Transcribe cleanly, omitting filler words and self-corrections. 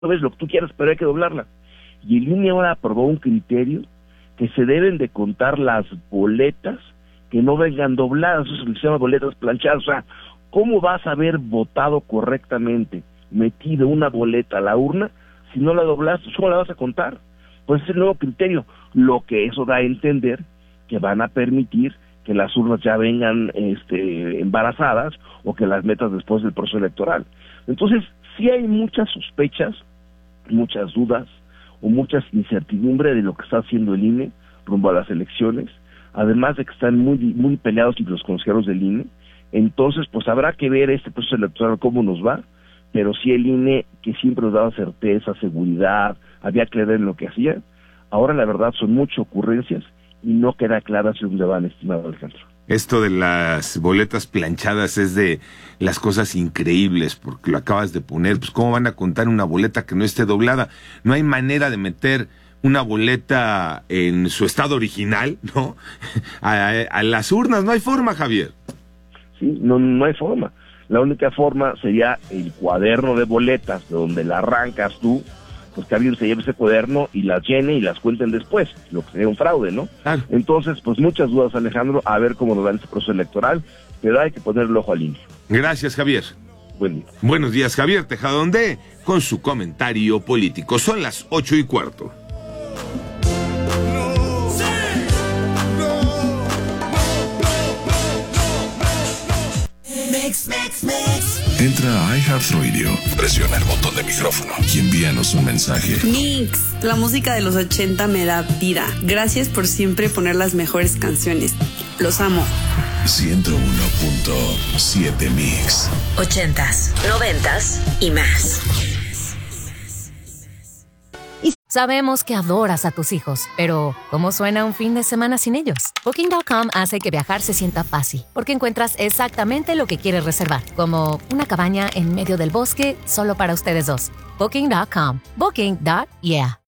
ves lo que tú quieras, pero hay que doblarla. Y el INE ahora aprobó un criterio que se deben de contar las boletas que no vengan dobladas, eso se llama boletas planchadas. O sea, ¿cómo vas a haber votado correctamente, metido una boleta a la urna, si no la doblaste? ¿Cómo la vas a contar? Pues es el nuevo criterio, lo que eso da a entender que van a permitir que las urnas ya vengan embarazadas o que las metas después del proceso electoral. Entonces, sí hay muchas sospechas, muchas dudas o muchas incertidumbre de lo que está haciendo el INE rumbo a las elecciones, además de que están muy peleados entre los consejeros del INE. Entonces, pues habrá que ver este proceso electoral cómo nos va, pero sí el INE, que siempre nos daba certeza, seguridad, había claridad en lo que hacía, ahora la verdad son muchas ocurrencias y no queda clara hacia dónde van, estimado Alejandro. Esto de las boletas planchadas es de las cosas increíbles, porque lo acabas de poner. Pues ¿cómo van a contar una boleta que no esté doblada? No hay manera de meter una boleta en su estado original, ¿no? A las urnas, no hay forma, Javier. Sí, no hay forma. La única forma sería el cuaderno de boletas, de donde la arrancas tú, pues que alguien se lleve ese cuaderno y las llene y las cuenten después, lo que sería un fraude, ¿no? Claro. Entonces, pues muchas dudas, Alejandro, a ver cómo nos va en este proceso electoral, pero hay que ponerle el ojo al INE. Gracias, Javier. Buen día. Buenos días, Javier Tejadonde, con su comentario político. Son las 8:15. Entra a iHeartRadio, presiona el botón de micrófono y envíanos un mensaje. Mix, la música de los 80 me da vida. Gracias por siempre poner las mejores canciones. Los amo. 101.7 Mix. 80s, 90s y más. Sabemos que adoras a tus hijos, pero ¿cómo suena un fin de semana sin ellos? Booking.com hace que viajar se sienta fácil, porque encuentras exactamente lo que quieres reservar, como una cabaña en medio del bosque solo para ustedes dos. Booking.com. Booking.yeah.